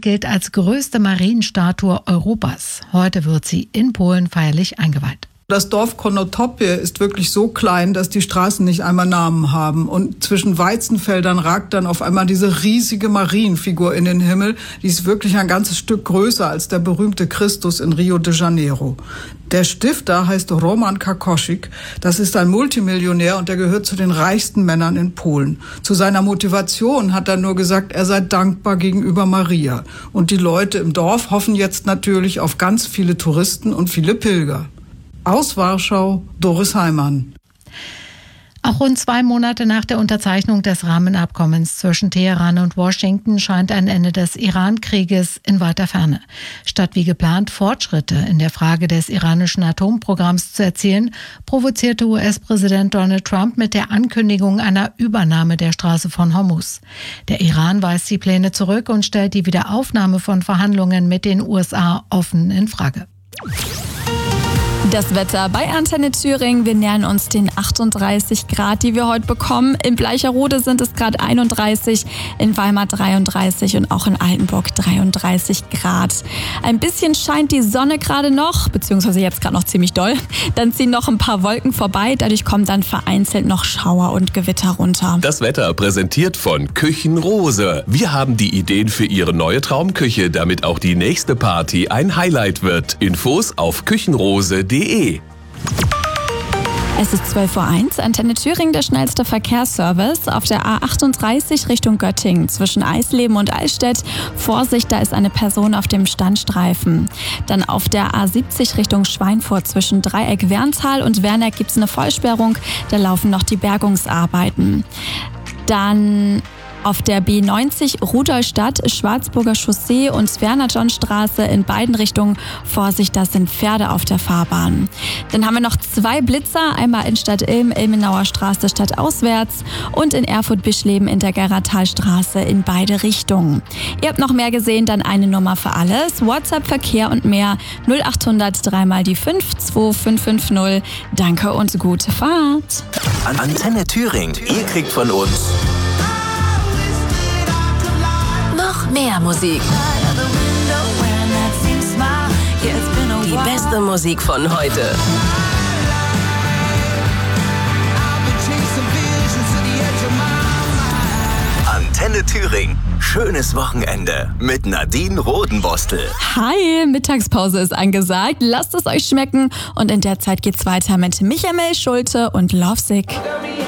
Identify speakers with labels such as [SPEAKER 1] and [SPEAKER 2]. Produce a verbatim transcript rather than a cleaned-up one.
[SPEAKER 1] gilt als größte Marienstatue Europas. Heute wird sie in Polen feierlich eingeweiht.
[SPEAKER 2] Das Dorf Konotopie ist wirklich so klein, dass die Straßen nicht einmal Namen haben. Und zwischen Weizenfeldern ragt dann auf einmal diese riesige Marienfigur in den Himmel. Die ist wirklich ein ganzes Stück größer als der berühmte Christus in Rio de Janeiro. Der Stifter heißt Roman Kakosik. Das ist ein Multimillionär und der gehört zu den reichsten Männern in Polen. Zu seiner Motivation hat er nur gesagt, er sei dankbar gegenüber Maria. Und die Leute im Dorf hoffen jetzt natürlich auf ganz viele Touristen und viele Pilger. Aus Warschau, Doris Heimann.
[SPEAKER 1] Auch rund zwei Monate nach der Unterzeichnung des Rahmenabkommens zwischen Teheran und Washington scheint ein Ende des Iran-Krieges in weiter Ferne. Statt wie geplant Fortschritte in der Frage des iranischen Atomprogramms zu erzielen, provozierte U S-Präsident Donald Trump mit der Ankündigung einer Übernahme der Straße von Hormuz. Der Iran weist die Pläne zurück und stellt die Wiederaufnahme von Verhandlungen mit den U S A offen in Frage.
[SPEAKER 3] Das Wetter bei Antenne Thüringen. Wir nähern uns den achtunddreißig Grad, die wir heute bekommen. In Bleicherode sind es gerade einunddreißig, in Weimar dreiunddreißig und auch in Altenburg dreiunddreißig Grad. Ein bisschen scheint die Sonne gerade noch, beziehungsweise jetzt gerade noch ziemlich doll. Dann ziehen noch ein paar Wolken vorbei. Dadurch kommen dann vereinzelt noch Schauer und Gewitter runter.
[SPEAKER 4] Das Wetter präsentiert von Küchenrose. Wir haben die Ideen für Ihre neue Traumküche, damit auch die nächste Party ein Highlight wird. Infos auf küchenrose punkt de.
[SPEAKER 3] Es ist zwölf Uhr eins, Antenne Thüringen, der schnellste Verkehrsservice. Auf der A achtunddreißig Richtung Göttingen zwischen Eisleben und Eichstätt. Vorsicht, da ist eine Person auf dem Standstreifen. Dann auf der A siebzig Richtung Schweinfurt zwischen Dreieck Werntal und Werneck gibt es eine Vollsperrung. Da laufen noch die Bergungsarbeiten. Dann auf der B neunzig Rudolstadt, Schwarzburger Chaussee und Werner-John-Straße in beiden Richtungen. Vorsicht, das sind Pferde auf der Fahrbahn. Dann haben wir noch zwei Blitzer, einmal in Stadt-Ilm, Ilmenauer Straße stadtauswärts und in Erfurt-Bischleben in der Gerratalstraße in beide Richtungen. Ihr habt noch mehr gesehen, dann eine Nummer für alles. WhatsApp, Verkehr und mehr null achthundert drei mal die fünf zwei fünf fünf null. Danke und gute Fahrt.
[SPEAKER 5] Antenne Thüringen, ihr kriegt von uns noch mehr Musik. Die beste Musik von heute. Antenne Thüringen. Schönes Wochenende mit Nadine Rodenbostel.
[SPEAKER 3] Hi, Mittagspause ist angesagt. Lasst es euch schmecken. Und in der Zeit geht's weiter mit Michael Schulte und Lovesick.